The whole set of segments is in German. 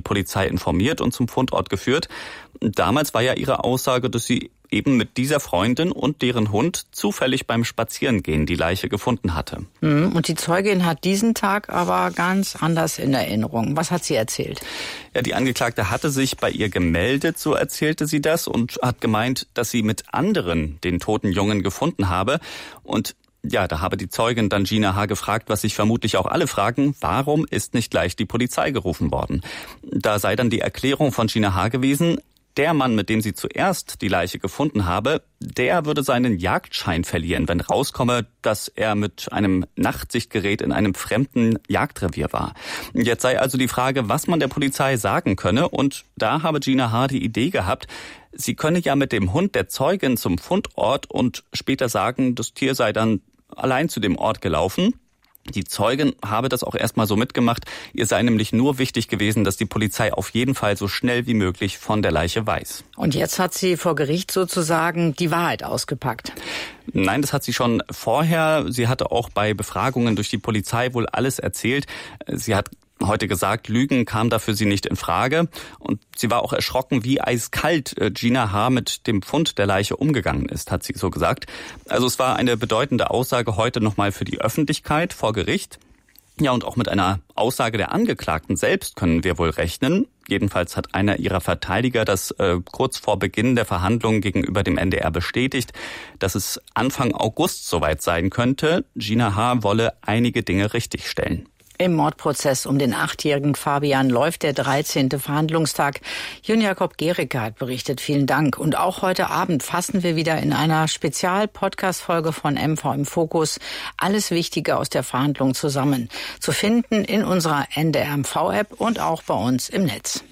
Polizei informiert und zum Fundort geführt. Damals war ja ihre Aussage, dass sie eben mit dieser Freundin und deren Hund zufällig beim Spazierengehen die Leiche gefunden hatte. Und die Zeugin hat diesen Tag aber ganz anders in Erinnerung. Was hat sie erzählt? Ja, die Angeklagte hatte sich bei ihr gemeldet, so erzählte sie das, und hat gemeint, dass sie mit anderen den toten Jungen gefunden habe. Und ja, da habe die Zeugin dann Gina H. gefragt, was sich vermutlich auch alle fragen: Warum ist nicht gleich die Polizei gerufen worden? Da sei dann die Erklärung von Gina H. gewesen: Der Mann, mit dem sie zuerst die Leiche gefunden habe, der würde seinen Jagdschein verlieren, wenn rauskomme, dass er mit einem Nachtsichtgerät in einem fremden Jagdrevier war. Jetzt sei also die Frage, was man der Polizei sagen könne, und da habe Gina H. die Idee gehabt, sie könne ja mit dem Hund der Zeugin zum Fundort und später sagen, das Tier sei dann allein zu dem Ort gelaufen. Die Zeugin habe das auch erstmal so mitgemacht. Ihr sei nämlich nur wichtig gewesen, dass die Polizei auf jeden Fall so schnell wie möglich von der Leiche weiß. Und jetzt hat sie vor Gericht sozusagen die Wahrheit ausgepackt. Nein, das hat sie schon vorher. Sie hatte auch bei Befragungen durch die Polizei wohl alles erzählt. Sie hat heute gesagt, Lügen kam da für sie nicht in Frage. Und sie war auch erschrocken, wie eiskalt Gina H. mit dem Fund der Leiche umgegangen ist, hat sie so gesagt. Also es war eine bedeutende Aussage heute nochmal für die Öffentlichkeit vor Gericht. Ja, und auch mit einer Aussage der Angeklagten selbst können wir wohl rechnen. Jedenfalls hat einer ihrer Verteidiger das kurz vor Beginn der Verhandlungen gegenüber dem NDR bestätigt, dass es Anfang August soweit sein könnte. Gina H. wolle einige Dinge richtigstellen. Im Mordprozess um den 8-jährigen Fabian läuft der 13. Verhandlungstag. Jun-Jakob Gericke hat berichtet. Vielen Dank. Und auch heute Abend fassen wir wieder in einer Spezial-Podcast-Folge von MV im Fokus alles Wichtige aus der Verhandlung zusammen. Zu finden in unserer NDR-MV-App und auch bei uns im Netz.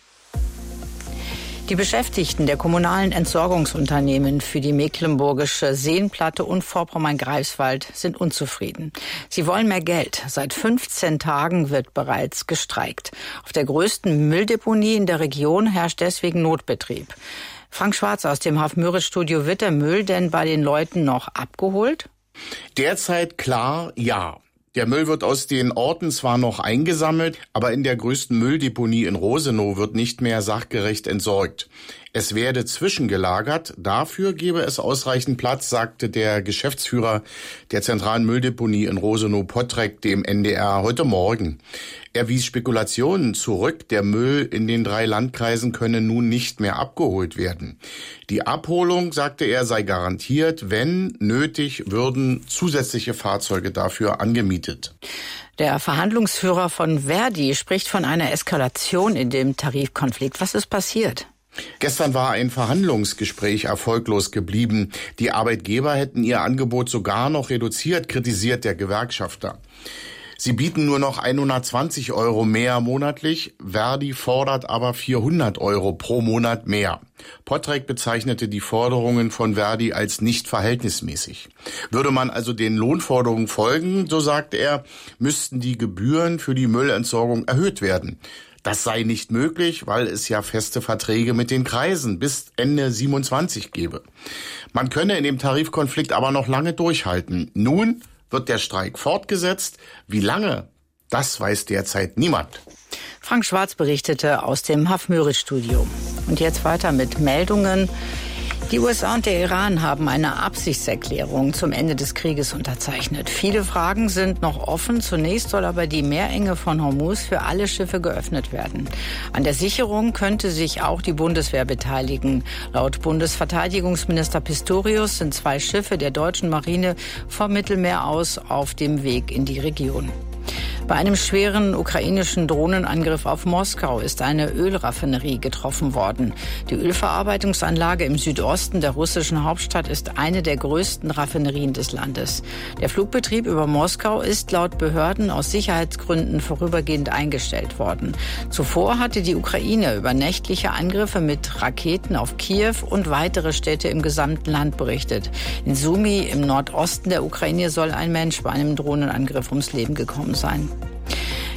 Die Beschäftigten der kommunalen Entsorgungsunternehmen für die mecklenburgische Seenplatte und Vorpommern-Greifswald sind unzufrieden. Sie wollen mehr Geld. Seit 15 Tagen wird bereits gestreikt. Auf der größten Mülldeponie in der Region herrscht deswegen Notbetrieb. Frank Schwarz aus dem Hafmüritz-Studio: Wird der Müll denn bei den Leuten noch abgeholt? Derzeit klar, ja. Der Müll wird aus den Orten zwar noch eingesammelt, aber in der größten Mülldeponie in Rosenow wird nicht mehr sachgerecht entsorgt. Es werde zwischengelagert. Dafür gebe es ausreichend Platz, sagte der Geschäftsführer der zentralen Mülldeponie in Rosenow-Pottrek dem NDR heute Morgen. Er wies Spekulationen zurück, der Müll in den 3 Landkreisen könne nun nicht mehr abgeholt werden. Die Abholung, sagte er, sei garantiert. Wenn nötig, würden zusätzliche Fahrzeuge dafür angemietet. Der Verhandlungsführer von Verdi spricht von einer Eskalation in dem Tarifkonflikt. Was ist passiert? Gestern war ein Verhandlungsgespräch erfolglos geblieben. Die Arbeitgeber hätten ihr Angebot sogar noch reduziert, kritisiert der Gewerkschafter. Sie bieten nur noch 120 € mehr monatlich. Verdi fordert aber 400 € pro Monat mehr. Pottrek bezeichnete die Forderungen von Verdi als nicht verhältnismäßig. Würde man also den Lohnforderungen folgen, so sagte er, müssten die Gebühren für die Müllentsorgung erhöht werden. Das sei nicht möglich, weil es ja feste Verträge mit den Kreisen bis Ende 27 gebe. Man könne in dem Tarifkonflikt aber noch lange durchhalten. Nun wird der Streik fortgesetzt. Wie lange? Das weiß derzeit niemand. Frank Schwarz berichtete aus dem Hafmüritz-Studio. Und jetzt weiter mit Meldungen. Die USA und der Iran haben eine Absichtserklärung zum Ende des Krieges unterzeichnet. Viele Fragen sind noch offen. Zunächst soll aber die Meerenge von Hormuz für alle Schiffe geöffnet werden. An der Sicherung könnte sich auch die Bundeswehr beteiligen. Laut Bundesverteidigungsminister Pistorius sind 2 Schiffe der deutschen Marine vom Mittelmeer aus auf dem Weg in die Region. Bei einem schweren ukrainischen Drohnenangriff auf Moskau ist eine Ölraffinerie getroffen worden. Die Ölverarbeitungsanlage im Südosten der russischen Hauptstadt ist eine der größten Raffinerien des Landes. Der Flugbetrieb über Moskau ist laut Behörden aus Sicherheitsgründen vorübergehend eingestellt worden. Zuvor hatte die Ukraine über nächtliche Angriffe mit Raketen auf Kiew und weitere Städte im gesamten Land berichtet. In Sumy im Nordosten der Ukraine soll ein Mensch bei einem Drohnenangriff ums Leben gekommen sein.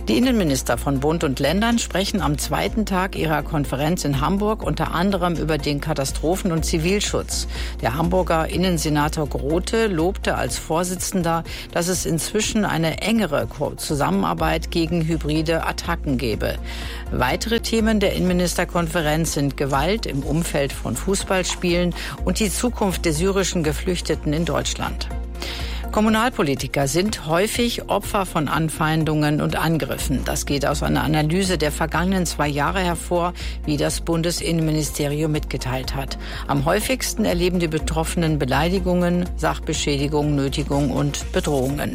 Die Innenminister von Bund und Ländern sprechen am zweiten Tag ihrer Konferenz in Hamburg unter anderem über den Katastrophen- und Zivilschutz. Der Hamburger Innensenator Grote lobte als Vorsitzender, dass es inzwischen eine engere Zusammenarbeit gegen hybride Attacken gebe. Weitere Themen der Innenministerkonferenz sind Gewalt im Umfeld von Fußballspielen und die Zukunft der syrischen Geflüchteten in Deutschland. Kommunalpolitiker sind häufig Opfer von Anfeindungen und Angriffen. Das geht aus einer Analyse der vergangenen 2 Jahre hervor, wie das Bundesinnenministerium mitgeteilt hat. Am häufigsten erleben die Betroffenen Beleidigungen, Sachbeschädigung, Nötigung und Bedrohungen.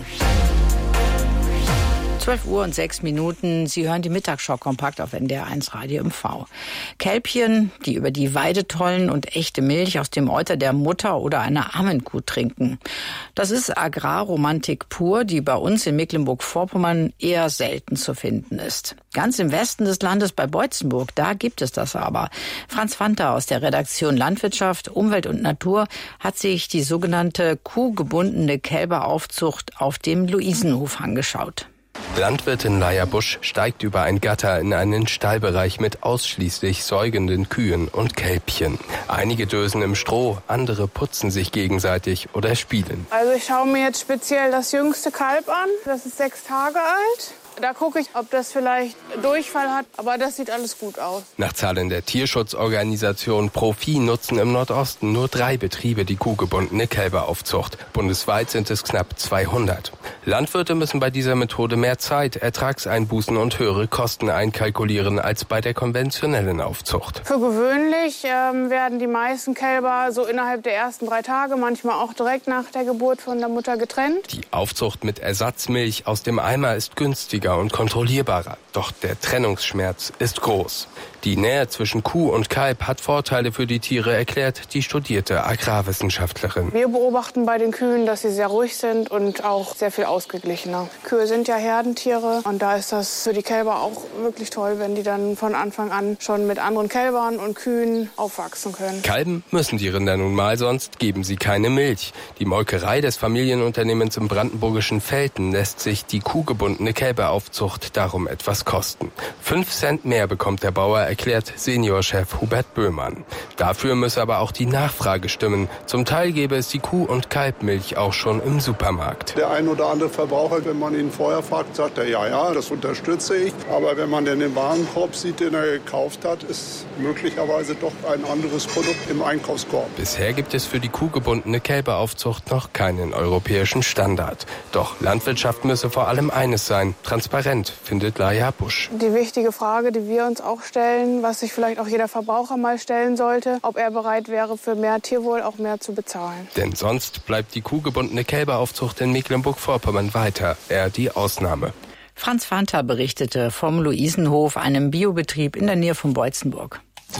12:06 Sie hören die Mittagsschau kompakt auf NDR 1 Radio MV. Kälbchen, die über die Weide tollen und echte Milch aus dem Euter der Mutter oder einer Ammenkuh trinken. Das ist Agrarromantik pur, die bei uns in Mecklenburg-Vorpommern eher selten zu finden ist. Ganz im Westen des Landes bei Beutzenburg, da gibt es das aber. Franz Fanta aus der Redaktion Landwirtschaft, Umwelt und Natur hat sich die sogenannte kuhgebundene Kälberaufzucht auf dem Luisenhof angeschaut. Landwirtin Laia Busch steigt über ein Gatter in einen Stallbereich mit ausschließlich säugenden Kühen und Kälbchen. Einige dösen im Stroh, andere putzen sich gegenseitig oder spielen. Also ich schaue mir jetzt speziell das jüngste Kalb an. Das ist 6 Tage alt. Da gucke ich, ob das vielleicht Durchfall hat, aber das sieht alles gut aus. Nach Zahlen der Tierschutzorganisation Profi nutzen im Nordosten nur 3 Betriebe die kuhgebundene Kälberaufzucht. Bundesweit sind es knapp 200. Landwirte müssen bei dieser Methode mehr Zeit, Ertragseinbußen und höhere Kosten einkalkulieren als bei der konventionellen Aufzucht. Für gewöhnlich werden die meisten Kälber so innerhalb der ersten 3 Tage, manchmal auch direkt nach der Geburt von der Mutter getrennt. Die Aufzucht mit Ersatzmilch aus dem Eimer ist günstiger und kontrollierbarer. Doch der Trennungsschmerz ist groß. Die Nähe zwischen Kuh und Kalb hat Vorteile für die Tiere, erklärt die studierte Agrarwissenschaftlerin. Wir beobachten bei den Kühen, dass sie sehr ruhig sind und auch sehr viel ausgeglichener. Kühe sind ja Herdentiere und da ist das für die Kälber auch wirklich toll, wenn die dann von Anfang an schon mit anderen Kälbern und Kühen aufwachsen können. Kalben müssen die Rinder nun mal, sonst geben sie keine Milch. Die Molkerei des Familienunternehmens im brandenburgischen Velten lässt sich die kuhgebundene Kälberaufzucht darum etwas kosten. 5 Cent mehr bekommt der Bauer, erklärt Seniorchef Hubert Böhmann. Dafür müsse aber auch die Nachfrage stimmen. Zum Teil gäbe es die Kuh- und Kalbmilch auch schon im Supermarkt. Der ein oder andere Verbraucher, wenn man ihn vorher fragt, sagt er, ja, das unterstütze ich. Aber wenn man den Warenkorb sieht, den er gekauft hat, ist möglicherweise doch ein anderes Produkt im Einkaufskorb. Bisher gibt es für die kuhgebundene Kälberaufzucht noch keinen europäischen Standard. Doch Landwirtschaft müsse vor allem eines sein, transparent, findet Laia Busch. Die wichtige Frage, die wir uns auch stellen, was sich vielleicht auch jeder Verbraucher mal stellen sollte, ob er bereit wäre, für mehr Tierwohl auch mehr zu bezahlen. Denn sonst bleibt die kuhgebundene Kälberaufzucht in Mecklenburg-Vorpommern weiter eher die Ausnahme. Franz Fanta berichtete vom Luisenhof, einem Biobetrieb in der Nähe von Beutzenburg.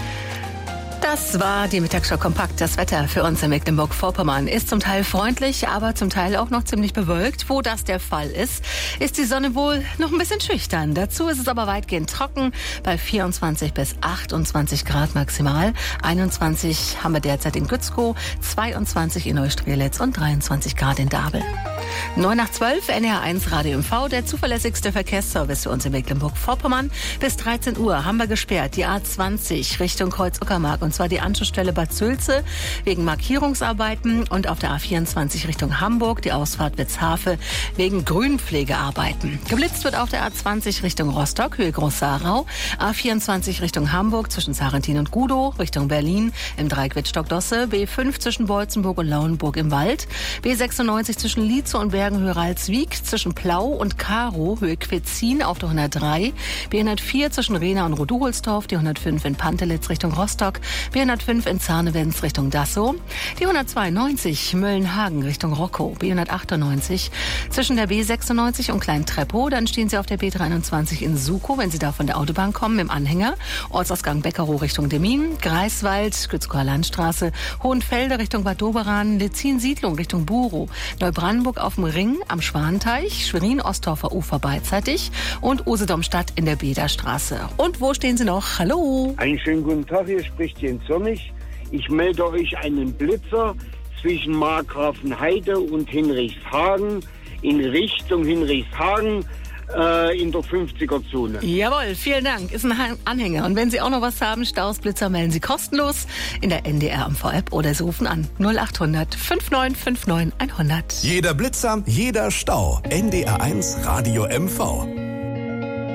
Das war die Mittagsschau kompakt. Das Wetter für uns in Mecklenburg-Vorpommern ist zum Teil freundlich, aber zum Teil auch noch ziemlich bewölkt. Wo das der Fall ist, ist die Sonne wohl noch ein bisschen schüchtern. Dazu ist es aber weitgehend trocken bei 24 bis 28 Grad maximal. 21 haben wir derzeit in Gützkow, 22 in Neustrelitz und 23 Grad in Dabel. 9:12, NR1 Radio MV, der zuverlässigste Verkehrsservice für uns in Mecklenburg-Vorpommern. Bis 13 Uhr haben wir gesperrt die A20 Richtung Kreuz-Uckermark, und zwar die Anschlussstelle Bad Sülze wegen Markierungsarbeiten, und auf der A24 Richtung Hamburg die Ausfahrt Witzhafe wegen Grünpflegearbeiten. Geblitzt wird auf der A20 Richtung Rostock, Höhe Groß-Sarau, A24 Richtung Hamburg zwischen Sarentin und Gudow, Richtung Berlin im Dreieck Wittstock-Dosse, B5 zwischen Beutzenburg und Lauenburg im Wald, B96 zwischen Lietzow und Bergen-Höhe-Ralswiek, zwischen Plau und Karow, Höhe Quitzin auf der 103, B104 zwischen Rehna und Roduholsdorf, die 105 in Pantelitz Richtung Rostock, B105 in Zarnewenz Richtung Dassow, die 192 Möllenhagen Richtung Rockow, B198 zwischen der B96 und Klein-Treppow, dann stehen Sie auf der B23 in Sukow, wenn Sie da von der Autobahn kommen, im Anhänger, Ortsausgang Beckerow Richtung Demmin, Greifswald, Gützkower Landstraße, Hohenfelde Richtung Bad Doberan, Litzin-Siedlung Richtung Burow, Neubrandenburg auf dem Ring am Schwanteich, Schwerin-Ostdorfer Ufer beidseitig und Usedom-Stadt in der Bederstraße. Und wo stehen Sie noch? Hallo! Einen schönen guten Tag, hier spricht Jens Sonnig. Ich melde euch einen Blitzer zwischen Markgrafenheide und Hinrichshagen in Richtung Hinrichshagen. in der 50er-Zone. Jawohl, vielen Dank. Ist ein Anhänger. Und wenn Sie auch noch was haben, Stausblitzer, melden Sie kostenlos in der NDR MV-App oder Sie rufen an 0800 5959 100. Jeder Blitzer, jeder Stau. NDR 1 Radio MV.